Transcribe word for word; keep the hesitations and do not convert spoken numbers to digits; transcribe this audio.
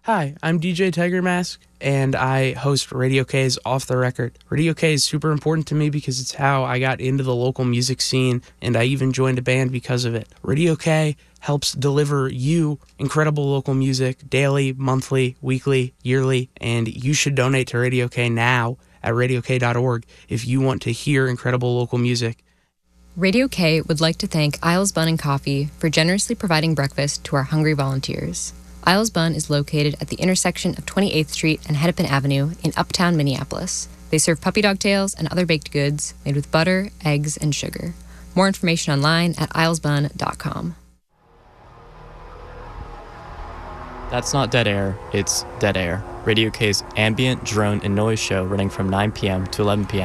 Hi, I'm D J Tiger Mask, and I host Radio K's Off the Record. Radio K is super important to me because it's how I got into the local music scene, and I even joined a band because of it. Radio K helps deliver you incredible local music daily, monthly, weekly, yearly, and you should donate to Radio K now at radio k dot org if you want to hear incredible local music. Radio K would like to thank Isles Bun and Coffee for generously providing breakfast to our hungry volunteers. Isles Bun is located at the intersection of twenty-eighth Street and Hennepin Avenue in uptown Minneapolis. They serve puppy dog tails and other baked goods made with butter, eggs, and sugar. More information online at isles bun dot com. That's not dead air, it's Dead Air, Radio K's ambient, drone, and noise show running from nine p.m. to eleven p.m.